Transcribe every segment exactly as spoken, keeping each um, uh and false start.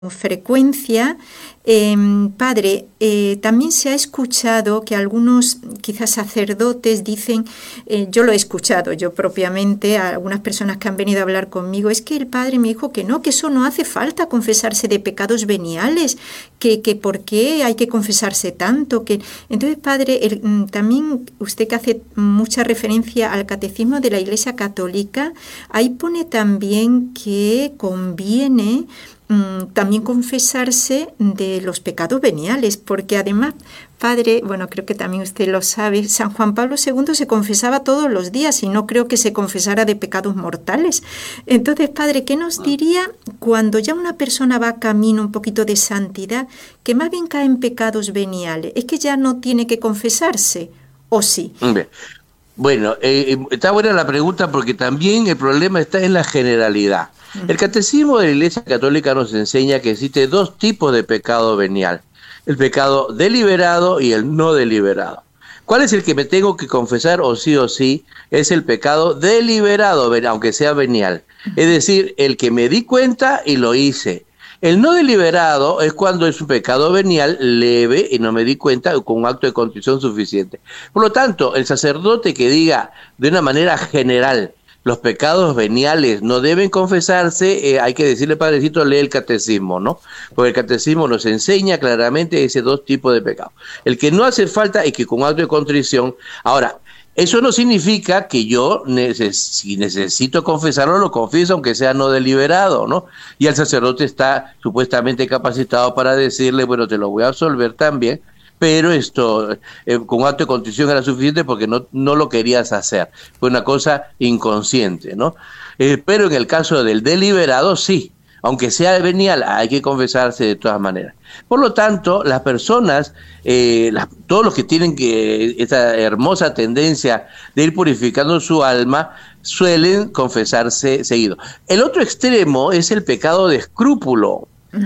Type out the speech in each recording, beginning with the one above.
frecuencia, eh, padre, eh, también se ha escuchado que algunos quizás sacerdotes dicen, eh, yo lo he escuchado yo propiamente, a algunas personas que han venido a hablar conmigo, es que el padre me dijo que no, que eso no hace falta confesarse de pecados veniales, que, que por qué hay que confesarse tanto, que entonces padre, el, también usted que hace mucha referencia al catecismo de la Iglesia Católica, ahí pone también que conviene también confesarse de los pecados veniales, porque además, padre, bueno, creo que también usted lo sabe, San Juan Pablo segundo se confesaba todos los días y no creo que se confesara de pecados mortales. Entonces, padre, ¿qué nos diría cuando ya una persona va camino un poquito de santidad, que más bien cae en pecados veniales? ¿Es que ya no tiene que confesarse o sí? Bien. Bueno, eh, está buena la pregunta porque también el problema está en la generalidad. El Catecismo de la Iglesia Católica nos enseña que existe dos tipos de pecado venial, el pecado deliberado y el no deliberado. ¿Cuál es el que me tengo que confesar o sí o sí? Es el pecado deliberado, aunque sea venial. Es decir, el que me di cuenta y lo hice. El no deliberado es cuando es un pecado venial leve y no me di cuenta con un acto de contrición suficiente. Por lo tanto, el sacerdote que diga de una manera general, los pecados veniales no deben confesarse, eh, hay que decirle, padrecito, lee el catecismo, ¿no? Porque el catecismo nos enseña claramente ese dos tipos de pecados. El que no hace falta y que con acto de contrición. Ahora, eso no significa que yo, neces si necesito confesarlo, lo confieso, aunque sea no deliberado, ¿no? Y el sacerdote está supuestamente capacitado para decirle, bueno, te lo voy a absolver también, pero esto, eh, con acto de contrición era suficiente porque no, no lo querías hacer. Fue una cosa inconsciente, ¿no? Eh, pero en el caso del deliberado, sí. Aunque sea venial, hay que confesarse de todas maneras. Por lo tanto, las personas, eh, las, todos los que tienen que esta hermosa tendencia de ir purificando su alma, suelen confesarse seguido. El otro extremo es el pecado de escrúpulo.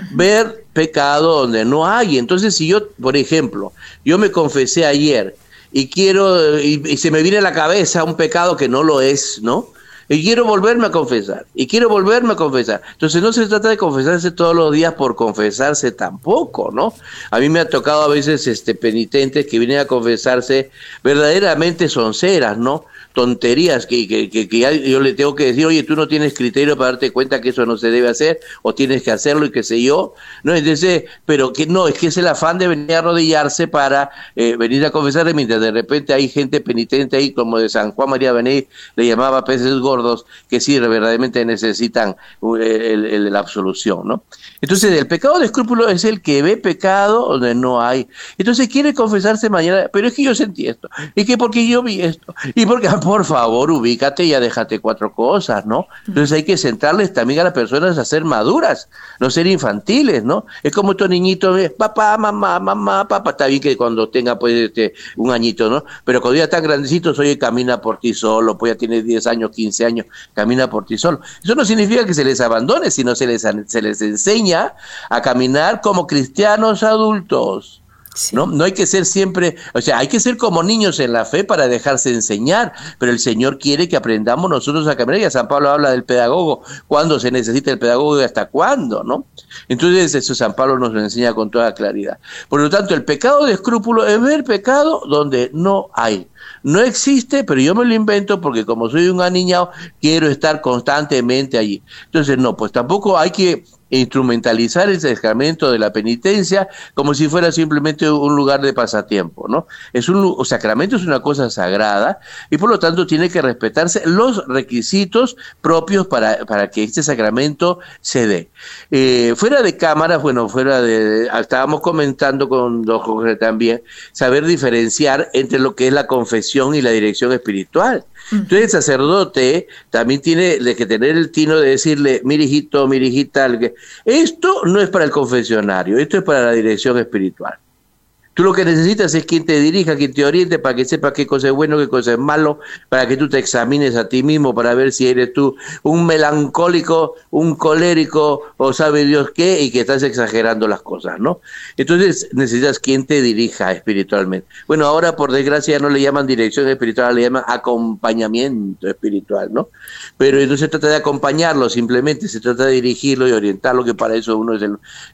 Ver pecado donde no hay. Entonces, si yo, por ejemplo, yo me confesé ayer y quiero, y, y se me viene a la cabeza un pecado que no lo es, ¿no? Y quiero volverme a confesar, y quiero volverme a confesar. Entonces no se trata de confesarse todos los días por confesarse tampoco, ¿no? A mí me ha tocado a veces este penitentes que vienen a confesarse verdaderamente sonceras, ¿no? Tonterías que, que, que, que yo le tengo que decir, oye, tú no tienes criterio para darte cuenta que eso no se debe hacer, o tienes que hacerlo y qué sé yo, ¿no? Entonces, pero que no, es que es el afán de venir a arrodillarse para eh, venir a confesar, mientras de repente hay gente penitente ahí, como de San Juan María Benet, le llamaba peces gordos, que sí, verdaderamente necesitan el, el, el, la absolución, ¿no? Entonces, el pecado de escrúpulo es el que ve pecado donde no hay. Entonces, quiere confesarse mañana, pero es que yo sentí esto, y que porque yo vi esto, y porque... Por favor, ubícate y ya déjate cuatro cosas, ¿no? Entonces hay que centrarles también a las personas a ser maduras, no ser infantiles, ¿no? Es como estos niñitos, papá, mamá, mamá, papá, está bien que cuando tenga pues este, un añito, ¿no? Pero cuando ya están grandecitos, oye, camina por ti solo, pues ya tienes diez años, quince años, camina por ti solo. Eso no significa que se les abandone, sino se les, se les enseña a caminar como cristianos adultos. Sí. ¿No? No hay que ser siempre, o sea, hay que ser como niños en la fe para dejarse enseñar, pero el Señor quiere que aprendamos nosotros a caminar, y a San Pablo habla del pedagogo, cuándo se necesita el pedagogo y hasta cuándo, ¿no? Entonces eso San Pablo nos lo enseña con toda claridad. Por lo tanto, el pecado de escrúpulo es ver pecado donde no hay. No existe, pero yo me lo invento porque como soy un aniñado, quiero estar constantemente allí. Entonces, no, pues tampoco hay que instrumentalizar el sacramento de la penitencia como si fuera simplemente un lugar de pasatiempo, ¿no? Es un, un sacramento es una cosa sagrada y por lo tanto tiene que respetarse los requisitos propios para, para que este sacramento se dé. Eh, fuera de cámara, bueno, fuera de, estábamos comentando con don Jorge también, saber diferenciar entre lo que es la confesión y la dirección espiritual. Entonces el sacerdote también tiene que tener el tino de decirle, mire hijito, mire hijita, esto no es para el confesionario, esto es para la dirección espiritual. Tú lo que necesitas es quien te dirija, quien te oriente para que sepas qué cosa es bueno, qué cosa es malo, para que tú te examines a ti mismo, para ver si eres tú un melancólico, un colérico o sabe Dios qué, y que estás exagerando las cosas, ¿no? Entonces necesitas quien te dirija espiritualmente. Bueno, ahora por desgracia no le llaman dirección espiritual, le llaman acompañamiento espiritual, ¿no? Pero no se trata de acompañarlo simplemente, se trata de dirigirlo y orientarlo, que para eso uno es el,